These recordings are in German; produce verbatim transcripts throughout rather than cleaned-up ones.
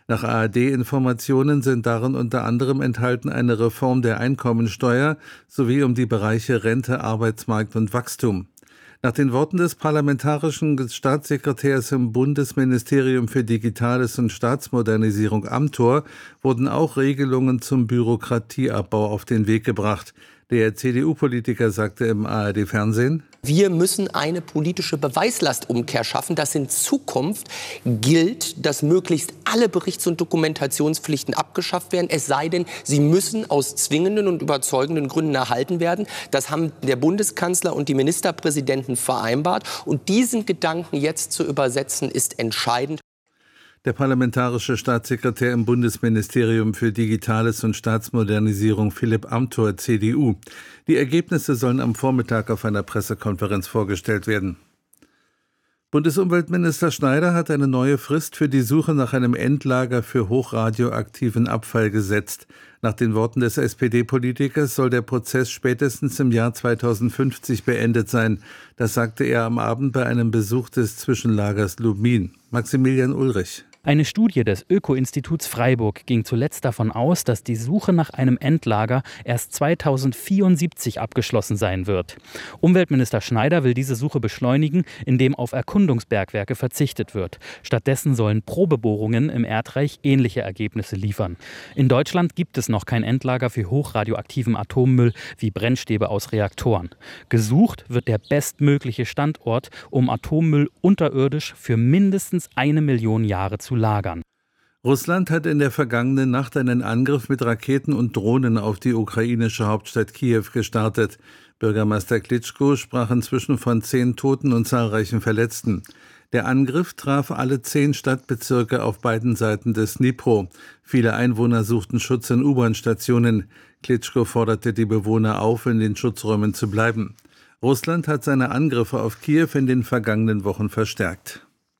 Nach A R D-Informationen sind darin unter anderem enthalten eine Reform der Einkommensteuer sowie um die Bereiche Rente, Arbeitsmarkt und Wachstum. Nach den Worten des parlamentarischen Staatssekretärs im Bundesministerium für Digitales und Staatsmodernisierung Amthor wurden auch Regelungen zum Bürokratieabbau auf den Weg gebracht. Der C D U-Politiker sagte im A R D-Fernsehen: Wir müssen eine politische Beweislastumkehr schaffen, dass in Zukunft gilt, dass möglichst alle Berichts- und Dokumentationspflichten abgeschafft werden, es sei denn, sie müssen aus zwingenden und überzeugenden Gründen erhalten werden. Das haben der Bundeskanzler und die Ministerpräsidenten vereinbart. Und diesen Gedanken jetzt zu übersetzen, ist entscheidend. Der parlamentarische Staatssekretär im Bundesministerium für Digitales und Staatsmodernisierung Philipp Amthor, C D U. Die Ergebnisse sollen am Vormittag auf einer Pressekonferenz vorgestellt werden. Bundesumweltminister Schneider hat eine neue Frist für die Suche nach einem Endlager für hochradioaktiven Abfall gesetzt. Nach den Worten des S P D-Politikers soll der Prozess spätestens im Jahr zweitausendfünfzig beendet sein. Das sagte er am Abend bei einem Besuch des Zwischenlagers Lubmin. Maximilian Ulrich. Eine Studie des Öko-Instituts Freiburg ging zuletzt davon aus, dass die Suche nach einem Endlager erst zweitausendvierundsiebzig abgeschlossen sein wird. Umweltminister Schneider will diese Suche beschleunigen, indem auf Erkundungsbergwerke verzichtet wird. Stattdessen sollen Probebohrungen im Erdreich ähnliche Ergebnisse liefern. In Deutschland gibt es noch kein Endlager für hochradioaktiven Atommüll wie Brennstäbe aus Reaktoren. Gesucht wird der bestmögliche Standort, um Atommüll unterirdisch für mindestens eine Million Jahre zu lagern. Russland hat in der vergangenen Nacht einen Angriff mit Raketen und Drohnen auf die ukrainische Hauptstadt Kiew gestartet. Bürgermeister Klitschko sprach inzwischen von zehn Toten und zahlreichen Verletzten. Der Angriff traf alle zehn Stadtbezirke auf beiden Seiten des Dnipro. Viele Einwohner suchten Schutz in U-Bahn-Stationen. Klitschko forderte die Bewohner auf, in den Schutzräumen zu bleiben. Russland hat seine Angriffe auf Kiew in den vergangenen Wochen verstärkt.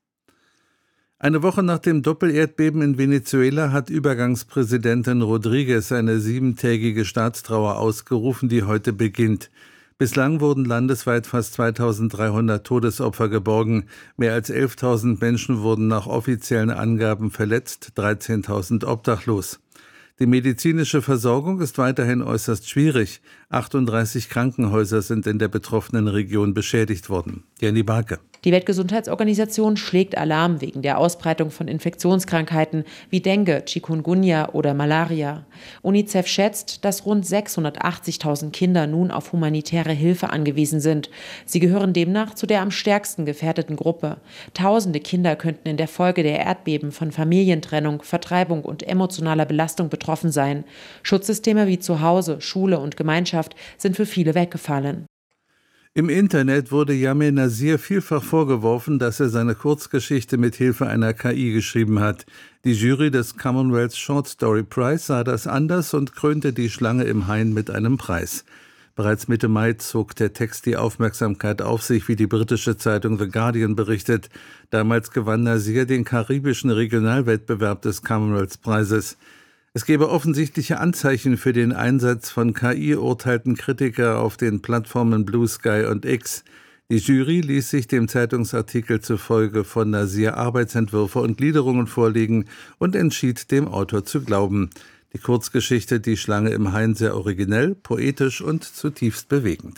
Eine Woche nach dem Doppelerdbeben in Venezuela hat Übergangspräsidentin Rodriguez eine siebentägige Staatstrauer ausgerufen, die heute beginnt. Bislang wurden landesweit fast zweitausenddreihundert Todesopfer geborgen. Mehr als elftausend Menschen wurden nach offiziellen Angaben verletzt, dreizehntausend obdachlos. Die medizinische Versorgung ist weiterhin äußerst schwierig. achtunddreißig Krankenhäuser sind in der betroffenen Region beschädigt worden. Jenny Barke. Die Weltgesundheitsorganisation schlägt Alarm wegen der Ausbreitung von Infektionskrankheiten wie Dengue, Chikungunya oder Malaria. UNICEF schätzt, dass rund sechshundertachtzigtausend Kinder nun auf humanitäre Hilfe angewiesen sind. Sie gehören demnach zu der am stärksten gefährdeten Gruppe. Tausende Kinder könnten in der Folge der Erdbeben von Familientrennung, Vertreibung und emotionaler Belastung betroffen sein. Schutzsysteme wie Zuhause, Schule und Gemeinschaft sind für viele weggefallen. Im Internet wurde Yamil Nasir vielfach vorgeworfen, dass er seine Kurzgeschichte mit Hilfe einer K I geschrieben hat. Die Jury des Commonwealth Short Story Prize sah das anders und krönte die Schlange im Hain mit einem Preis. Bereits Mitte Mai zog der Text die Aufmerksamkeit auf sich, wie die britische Zeitung The Guardian berichtet. Damals gewann Nasir den karibischen Regionalwettbewerb des Commonwealth-Preises. Es gebe offensichtliche Anzeichen für den Einsatz von K I, urteilten Kritiker auf den Plattformen Blue Sky und X. Die Jury ließ sich dem Zeitungsartikel zufolge von Nasir Arbeitsentwürfe und Gliederungen vorlegen und entschied, dem Autor zu glauben. Die Kurzgeschichte Die Schlange im Hain sehr originell, poetisch und zutiefst bewegend.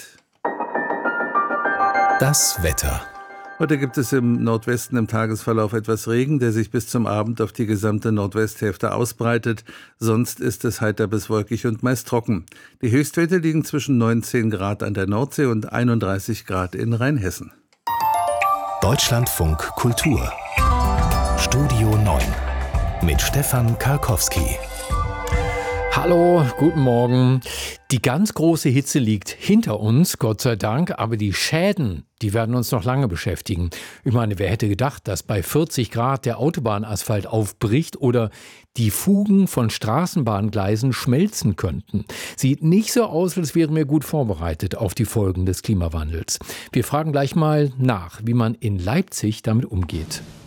Das Wetter. Heute gibt es im Nordwesten im Tagesverlauf etwas Regen, der sich bis zum Abend auf die gesamte Nordwesthälfte ausbreitet. Sonst ist es heiter bis wolkig und meist trocken. Die Höchstwerte liegen zwischen neunzehn Grad an der Nordsee und einunddreißig Grad in Rheinhessen. Deutschlandfunk Kultur. Studio neun mit Stefan Karkowski. Hallo, guten Morgen. Die ganz große Hitze liegt hinter uns, Gott sei Dank, aber die Schäden, die werden uns noch lange beschäftigen. Ich meine, wer hätte gedacht, dass bei vierzig Grad der Autobahnasphalt aufbricht oder die Fugen von Straßenbahngleisen schmelzen könnten? Sieht nicht so aus, als wären wir gut vorbereitet auf die Folgen des Klimawandels. Wir fragen gleich mal nach, wie man in Leipzig damit umgeht.